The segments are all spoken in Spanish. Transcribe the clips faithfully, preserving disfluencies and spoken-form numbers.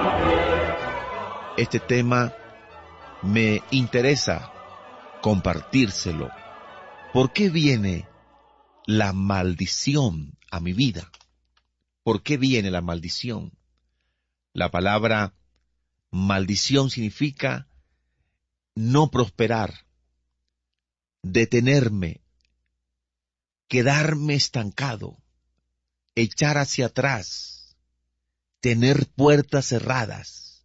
Este tema me interesa compartírselo. ¿Por qué viene la maldición a mi vida? ¿Por qué viene la maldición? La palabra maldición significa no prosperar, detenerme, quedarme estancado, echar hacia atrás, tener puertas cerradas,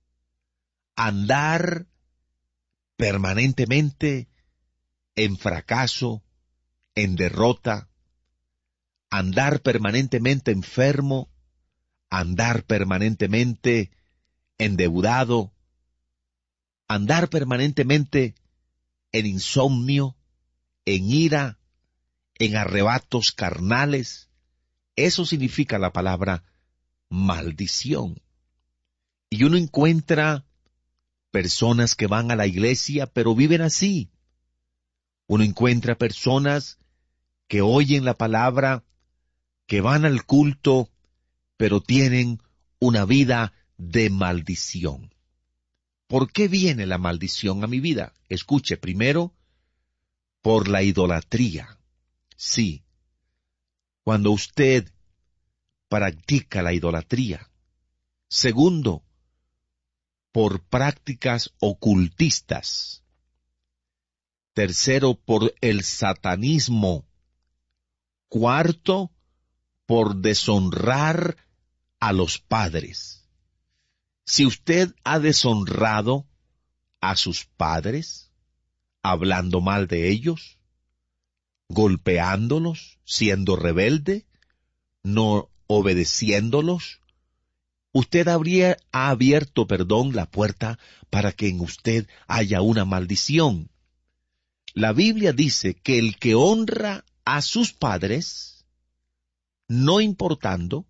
andar permanentemente en fracaso, en derrota, andar permanentemente enfermo, andar permanentemente endeudado, andar permanentemente en insomnio, en ira, en arrebatos carnales. Eso significa la palabra maldición. Y uno encuentra personas que van a la iglesia, pero viven así. Uno encuentra personas que oyen la palabra, que van al culto, pero tienen una vida de maldición. ¿Por qué viene la maldición a mi vida? Escuche, primero, por la idolatría. Sí, cuando usted practica la idolatría. Segundo, por prácticas ocultistas. Tercero, por el satanismo. Cuarto, por deshonrar a los padres. Si usted ha deshonrado a sus padres, hablando mal de ellos, golpeándolos, siendo rebelde, no obedeciéndolos, usted habría ha abierto, perdón, la puerta para que en usted haya una maldición. La Biblia dice que el que honra a sus padres, no importando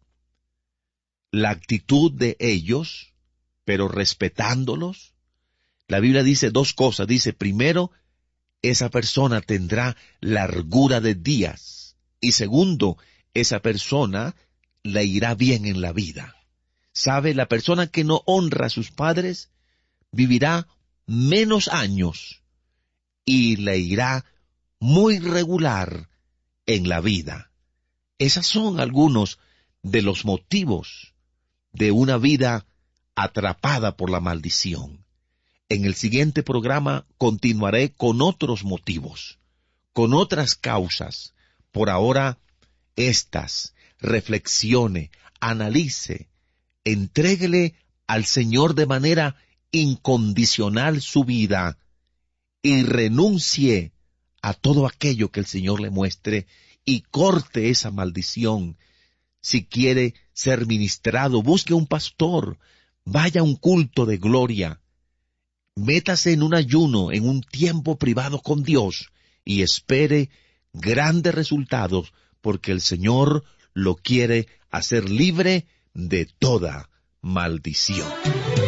la actitud de ellos, pero respetándolos, la Biblia dice dos cosas. Dice, primero, esa persona tendrá largura de días. Y segundo, esa persona le irá bien en la vida. ¿Sabe? La persona que no honra a sus padres vivirá menos años y le irá muy regular en la vida. Esos son algunos de los motivos de una vida atrapada por la maldición. En el siguiente programa continuaré con otros motivos, con otras causas. Por ahora, estas, reflexione, analice, entréguele al Señor de manera incondicional su vida y renuncie a todo aquello que el Señor le muestre y corte esa maldición. Si quiere ser ministrado, busque un pastor, vaya a un culto de gloria, métase en un ayuno, en un tiempo privado con Dios y espere grandes resultados, porque el Señor lo quiere hacer libre de toda maldición.